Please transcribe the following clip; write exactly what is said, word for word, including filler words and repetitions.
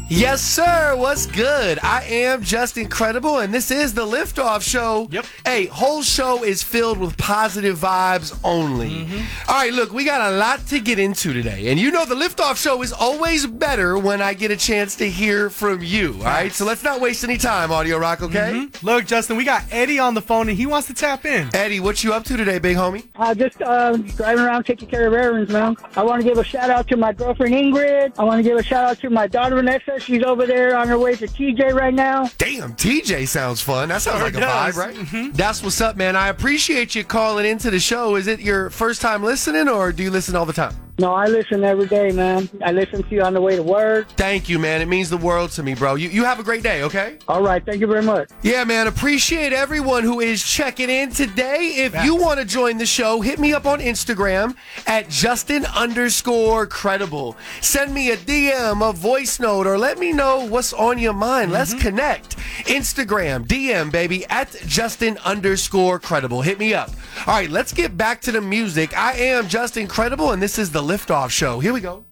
Yes, sir. What's good? I am just incredible, and this is the Liftoff Show. Yep. Hey, whole show is filled with positive vibes only. Mm-hmm. All right, look, we got a lot to get into today, and you know the Liftoff Show is always better when I get a chance to hear from you. All right, so let's not waste any time, Audio Rock. Okay? Mm-hmm. Look, Justin, we got Eddie on the phone, and he wants to tap in. Eddie, what you up to today, big homie? Uh, just uh, driving around taking care of errands, man. I want to give a shout out to my girlfriend Ingrid. I want to give a shout out to my daughter Vanessa. She's over there on her way to T J right now. Damn, T J sounds fun. That sounds Sure like a does. vibe, right? Mm-hmm. That's what's up, man. I appreciate you calling into the show. Is it your first time listening, or do you listen all the time? No, I listen every day, man. I listen to you on the way to work. Thank you, man. It means the world to me, bro. You you have a great day, okay? All right, thank you very much. Yeah, man. Appreciate everyone who is checking in today. If Facts. you want to join the show, hit me up on Instagram at Justin underscore credible. Send me a D M, a voice note, or let me know what's on your mind. Mm-hmm. Let's connect. Instagram, D M, baby, at Justin underscore credible. Hit me up. All right, let's get back to the music. I am Justin Credible, and this is the Liftoff Show. Here we go.